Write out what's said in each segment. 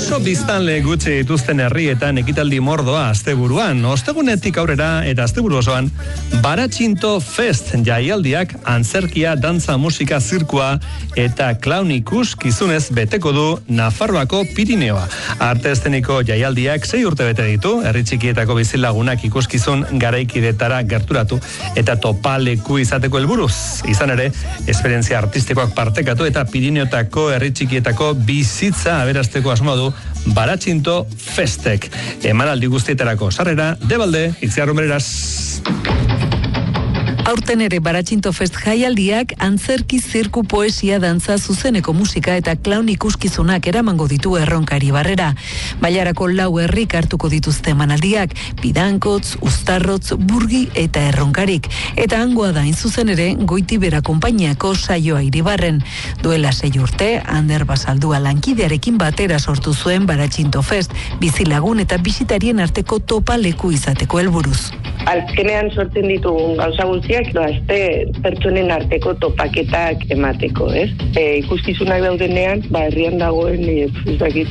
Oso biztanle gutxi dituzten herrietan ekitaldi mordoa asteburuan. Ostegunetik aurrera eta asteburu osoan Baratxinto Fest jaialdiak antzerkia, dantza, musika, zirkua eta klaun ikuskizunez beteko du Nafarroako Pirineoa. Arte eszeniko jaialdiak 6 urte bete ditu, herri txikietako bizilagunak ikuskizun garaikidetara gerturatu eta topaleku izateko helburuz. Izan ere, esperientzia artistikoak partekatu eta Pirineotako herri txikietako bizitza aberasteko asmoa du Baratxinto Festek. Emanaldi guztietarako sarrera, Debalde, Itziar Rumereras. Aurten ere Baratxinto Fest jaialdiak antzerki, zirku, poesia, dantza, zuzeneko musika eta klaun ikuskizunak eramango ditu Erronkari barrera. Bailarako 4 herrik hartuko dituzte emanaldiak, Bidankotz, Uztarrotz, Burgi eta Erronkarik. Eta hangoa da zuzen ere Goitibera konpainiako saioa Iribarren. Duela 6 urte, Ander Basaldua lankidearekin batera sortu zuen Baratxinto Fest, bizilagun eta bisitarien arteko topaleku izateko helburuz. Azkenean sortzen ditugun gauza guztiak, azte pertsonen arteko topaketak emateko, ez? Ikuskizunak daudenean, herrian dagoen, ez dakit,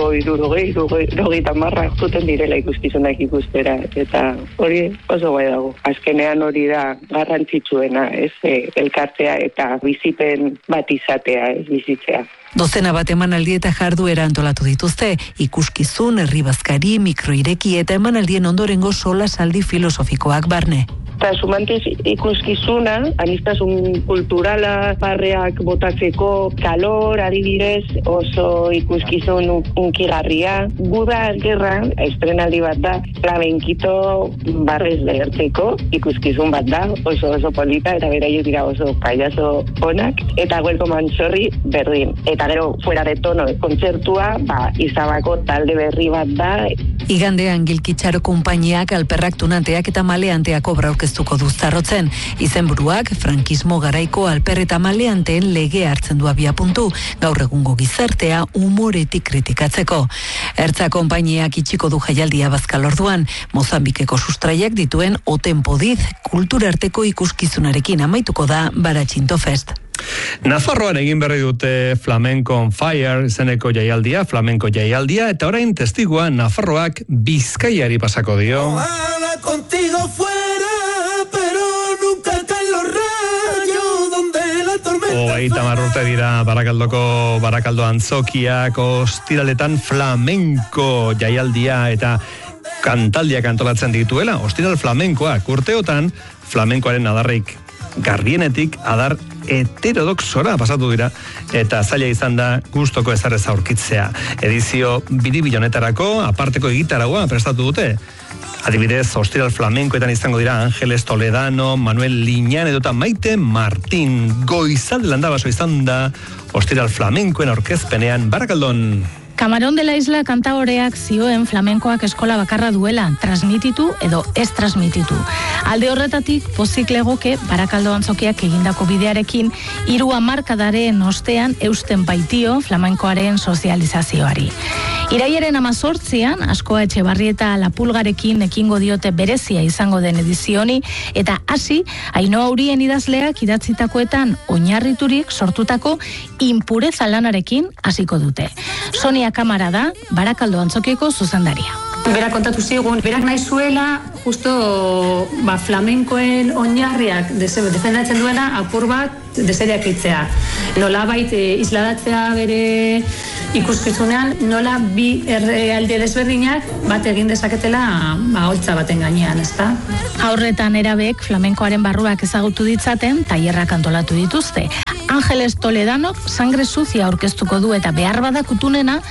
160 zuten direla ikuskizunak ikustera, eta hori oso bai dago. Azkenean hori da garrantzitsuena, ez? Elkartzea eta bizipen bat izatea, ez bizitzea. Dozena bat emanaldi eta jarduera antolatu dituzte, ikuskizun, herri bazkari, mikroireki eta emanaldien ondorengo solasaldi filosofikoak barne. Eta sumantez ikuskizuna, aniztasun kulturala, barreak botatzeko, kalor, adibidez, oso ikuskizun unkigarria. Guda gerra, estrenaldi bat da, flamenkito barrez lehertzeko, ikuskizun bat da, oso polita, eta beraiek dira oso pailazo onak, eta Huelko Mantzorri berdin. Eta gero, fuera de tono, kontzertua, Izabako talde berri bat da. Igandean Gilkitxaro konpainiak, Alperrak Tunanteak eta Maleanteak obra aurkeztuko du Zarrotzen. Izenburuak frankismo garaiko Alper eta Maleanteen lege hartzen du abiapuntu, gaur egungo gizartea umoretik kritikatzeko. Ertza konpainiak itxiko du jaialdia Bazkal orduan, Mozambikeko sustraiak dituen Otenpodiz kulturarteko ikuskizunarekin amaituko da Baratxinto Fest. Nafarroan egin berri dute Flamenco on Fire izeneko jaialdia, flamenko jaialdia, eta orain testigua Nafarroak Bizkaiari pasako dio. Ojalá contigo fuera, pero nunca caen los rayos donde la tormenta. 30 urte dira Barakaldo antzokiak ostiraletan flamenko jaialdia eta kantaldiak antolatzen dituela. Ostiral flamenkoak urteotan flamenkoaren adarrik garbienetik adar heterodoxora pasatu dira eta zaila izan da gustoko ezarrez aurkitzea. Edizio biribilonetarako aparteko egitaragoa prestatu dute. Adibidez, ostiral flamenkoetan izango dira Ángeles Toledano, Manuel Liñán edota Maite Martín. Goizalde landabaso izan da ostiral flamenkoen aurkezpenean Barakaldon. Camarón de la Isla kantaoreak zioen flamenkoak eskola bakarra duela, transmititu edo ez transmititu. Alde horretatik, pozik legoke Barakaldo antzokiak egindako bidearekin 3 hamarkadaren ostean eusten baitio flamenkoaren sozializazioari. Iraiaren 18an, Askoa Etxebarrieta Lapulgarekin ekingo diote berezia izango den edizioni, eta hasi, Ainhoa Urien idazleak idatzitakoetan oinarriturik sortutako inpureza lanarekin hasiko dute. Sonia Kamara da, Barakaldo antzokieko zuzendaria. Berak kontatu zigun, berak nahi zuela, justo flamenkoen oinarriak defendatzen duena apur bat deseriak itzea. Nola bait isladatzea bere ikuskizunean, nola bi alde desberdinak bat egin dezaketela holtza baten gainean, ezta? Aurretan erabeek flamenkoaren barruak ezagutu ditzaten, tailerrak antolatu dituzte. Ángeles Toledanok Sangre Sucia aurkeztuko du eta behar badakutunena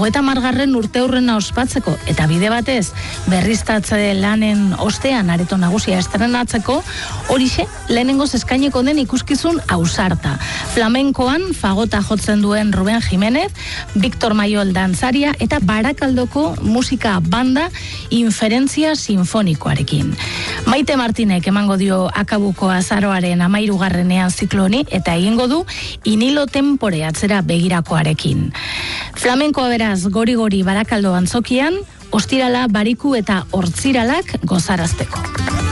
30. urteurrena ospatzeko eta bide batez berriztatze lanen ostean areto nagusia estrenatzeko, horixe lehenengoz eskaineko den ikuskizun ausarta. Flamenkoan fagota jotzen duen Ruben Jiménez, Victor Mayol dantzaria eta Barakaldoko musika banda Inferentzia sinfonikoarekin. Maite Martinek emango dio akabuko azaroaren 13. zikloni eta egingo du Inilo Tempore atzera begirakoarekin. Flamenkoa beraz gori-gori Barakaldo antzokian, ostirala, bariku eta hortziralak gozarazteko.